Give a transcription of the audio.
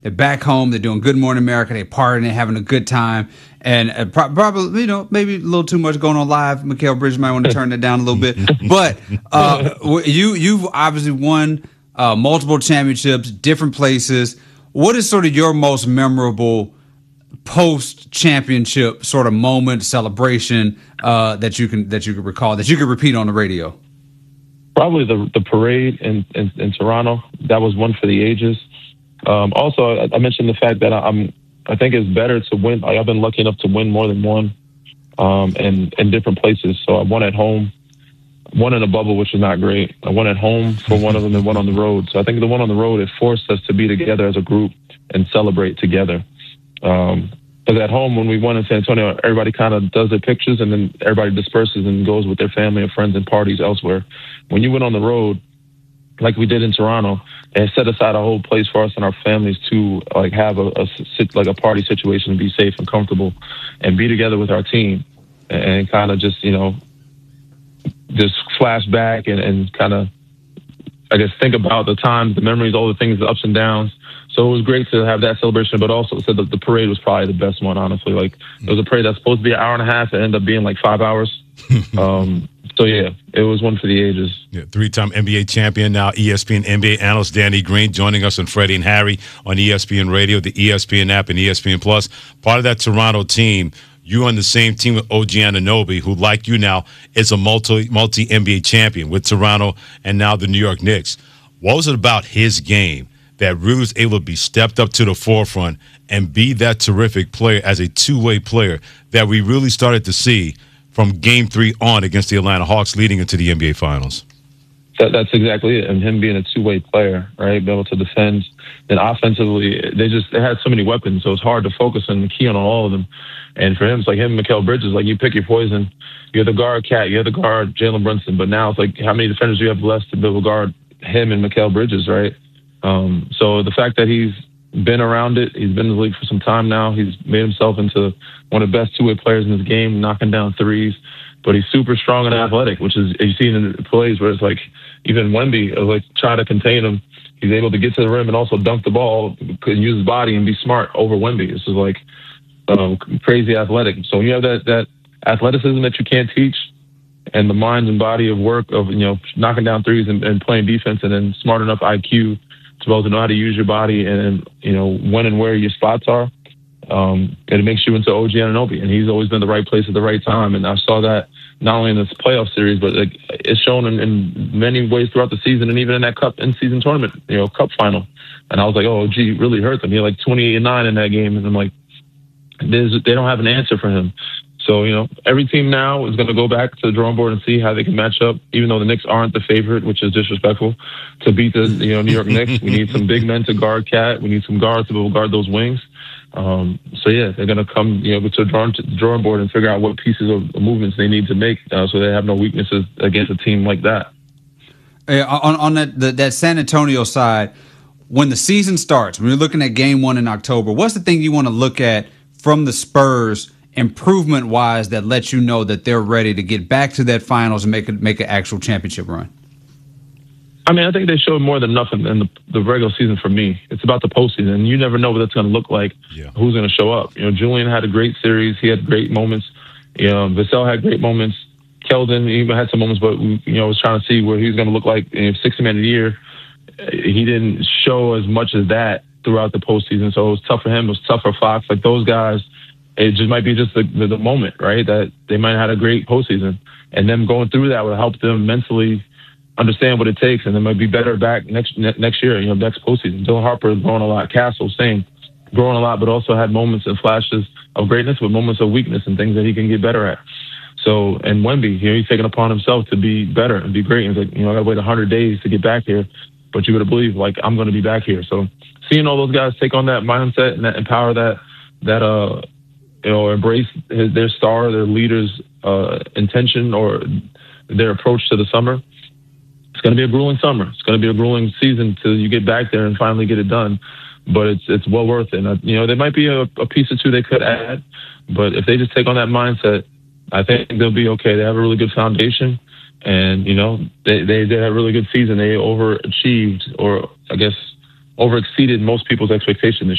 They're back home. They're doing Good Morning America. They're partying. They're having a good time. And probably, maybe a little too much going on live. Mikal Bridges might want to turn that down a little bit. But you've obviously won multiple championships, different places. What is sort of your most memorable post-championship sort of moment, celebration that you can recall, that you can repeat on the radio? Probably the parade in Toronto. That was one for the ages. Also, I mentioned the fact that I think it's better to win. Like, I've been lucky enough to win more than one, in different places. So I won at home, one in a bubble, which is not great. I won at home for one of them and one on the road. So I think the one on the road, it forced us to be together as a group and celebrate together. Because at home, when we won in San Antonio, everybody kind of does their pictures and then everybody disperses and goes with their family and friends and parties elsewhere. When you went on the road, like we did in Toronto, and set aside a whole place for us and our families to like have a party situation and be safe and comfortable and be together with our team and kind of just flash back and kind of, I guess, think about the times, the memories, all the things, the ups and downs. So it was great to have that celebration, but also said that the parade was probably the best one, honestly. Like, it was a parade that's supposed to be an hour and a half. It ended up being like 5 hours. So, yeah, it was one for the ages. Yeah, three-time NBA champion, now ESPN NBA analyst Danny Green, joining us on Freddie and Harry on ESPN Radio, the ESPN app, and ESPN Plus. Part of that Toronto team, you on the same team with OG Anunoby, who, like you now, is a multi-NBA champion with Toronto and now the New York Knicks. What was it about his game that really was able to be stepped up to the forefront and be that terrific player as a two-way player that we really started to see from Game 3 on against the Atlanta Hawks leading into the NBA Finals? That's exactly it. And him being a two-way player, right, be able to defend. And offensively, they had so many weapons, so it's hard to focus and key on all of them. And for him, it's like him and Mikal Bridges, like, you pick your poison. You're the guard Cat, you're the guard Jalen Brunson, but now it's like, how many defenders do you have left to be able to guard him and Mikal Bridges, right? So the fact that he's been around it, he's been in the league for some time now, he's made himself into one of the best two-way players in his game, knocking down threes, but he's super strong and athletic, which is, you see in the plays where it's like, even Wemby, like, try to contain him, he's able to get to the rim and also dunk the ball, and use his body and be smart over Wemby. This is like crazy athletic. So when you have that athleticism that you can't teach, and the mind and body of work of, knocking down threes and playing defense, and then smart enough IQ to be able to know how to use your body and, when and where your spots are, it makes you into OG Anunoby. And he's always been the right place at the right time. And I saw that not only in this playoff series, but it's shown in many ways throughout the season, and even in that cup in-season tournament, cup final. And I was like, oh, OG really hurt them. He had like 28-9 in that game. And I'm like, they don't have an answer for him. So, every team now is going to go back to the drawing board and see how they can match up, even though the Knicks aren't the favorite, which is disrespectful, to beat the New York Knicks. We need some big men to guard Cat. We need some guards to be able to guard those wings. So, yeah, they're going to come to the drawing board and figure out what pieces of movements they need to make so they have no weaknesses against a team like that. On that San Antonio side, when the season starts, when you're looking at Game 1 in October, what's the thing you want to look at from the Spurs improvement-wise that lets you know that they're ready to get back to that finals and make an actual championship run? I mean, I think they showed more than enough in the regular season for me. It's about the postseason, and you never know what that's going to look like, who's going to show up. Julian had a great series. He had great moments. Vassell had great moments. Keldon even had some moments, but, was trying to see where he was going to look like. 60-man of the year, he didn't show as much as that throughout the postseason, so it was tough for him. It was tough for Fox. Like, those guys, it just might be just the moment, right? That they might have had a great postseason, and them going through that would help them mentally understand what it takes, and they might be better back next year, next postseason. Dylan Harper is growing a lot. Castle, same, growing a lot, but also had moments and flashes of greatness with moments of weakness and things that he can get better at. So, and Wemby, he's taking upon himself to be better and be great. He's like, I got to wait 100 days to get back here, but you got to believe, like, I'm going to be back here. So, seeing all those guys take on that mindset and that empower that embrace their star, their leader's intention or their approach to the summer. It's going to be a grueling summer. It's going to be a grueling season till you get back there and finally get it done. But it's well worth it. And, there might be a piece or two they could add, but if they just take on that mindset, I think they'll be okay. They have a really good foundation, and they had a really good season. They overachieved, or I guess over exceeded most people's expectation this